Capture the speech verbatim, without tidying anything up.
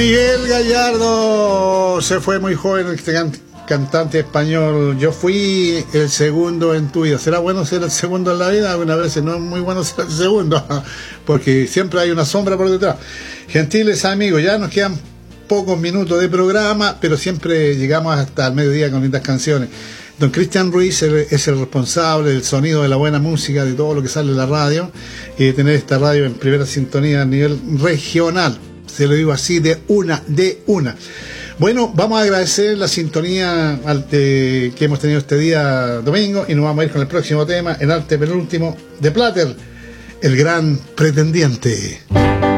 Miguel Gallardo se fue muy joven, este can- cantante español. Yo fui el segundo en tu vida. ¿Será bueno ser el segundo en la vida? Algunas veces no es muy bueno ser el segundo, porque siempre hay una sombra por detrás. Gentiles amigos, ya nos quedan pocos minutos de programa, pero siempre llegamos hasta el mediodía con lindas canciones. Don Cristian Ruiz es el responsable del sonido de la buena música, de todo lo que sale en la radio, y de tener esta radio en primera sintonía a nivel regional. Se lo digo así, de una, de una. Bueno, vamos a agradecer la sintonía al, de, que hemos tenido este día domingo, y nos vamos a ir con el próximo tema, el arte penúltimo de Plater, el gran pretendiente.